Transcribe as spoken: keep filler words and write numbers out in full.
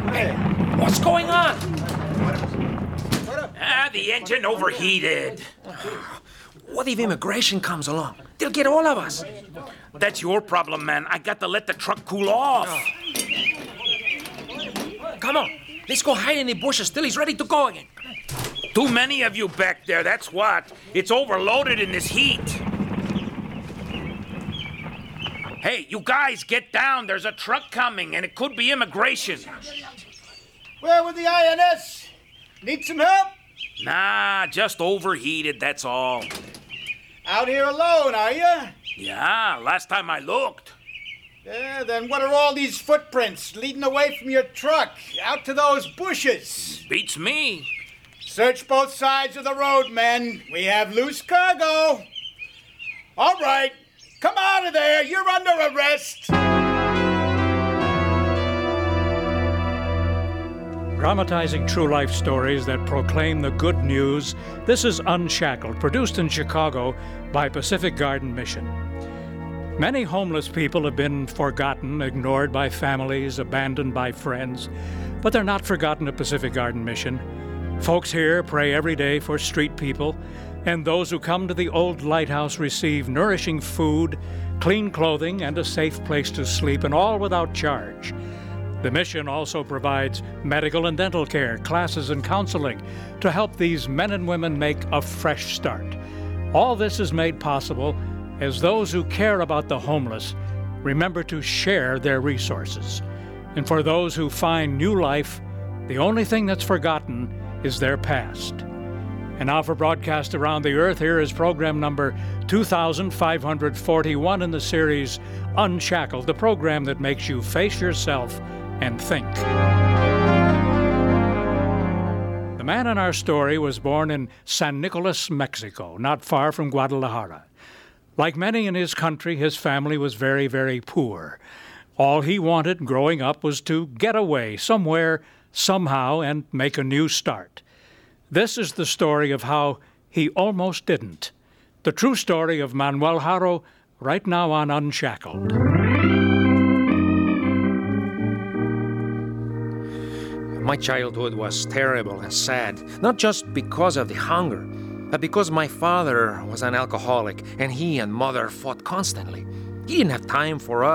Hey, what's going on? Ah, the engine overheated. What if immigration comes along? They'll get all of us. That's your problem, man. I got to let the truck cool off. Come on, let's go hide in the bushes till he's ready to go again. Too many of you back there, that's what. It's overloaded in this heat. Hey, you guys, get down. There's a truck coming, and it could be immigration. Where with the I N S? Need some help? Nah, just overheated, that's all. Out here alone, are you? Yeah, last time I looked. Yeah, then what are all these footprints leading away from your truck, out to those bushes? Beats me. Search both sides of the road, men. We have loose cargo. All right, come out of there. You're under arrest. Dramatizing true life stories that proclaim the good news, this is Unshackled, produced in Chicago by Pacific Garden Mission. Many homeless people have been forgotten, ignored by families, abandoned by friends, but they're not forgotten at Pacific Garden Mission. Folks here pray every day for street people, and those who come to the old lighthouse receive nourishing food, clean clothing, and a safe place to sleep, and all without charge. The mission also provides medical and dental care, classes, and counseling to help these men and women make a fresh start. All this is made possible as those who care about the homeless remember to share their resources. And for those who find new life, the only thing that's forgotten is their past. And now for broadcast around the earth, here is program number two thousand five hundred forty-one in the series Unshackled, the program that makes you face yourself and think. The man in our story was born in San Nicolas, Mexico, not far from Guadalajara. Like many in his country, his family was very, very poor. All he wanted growing up was to get away somewhere, somehow, and make a new start. This is the story of how he almost didn't. The true story of Manuel Haro, right now on Unshackled. My childhood was terrible and sad, not just because of the hunger, but because my father was an alcoholic and he and mother fought constantly. He didn't have time for us.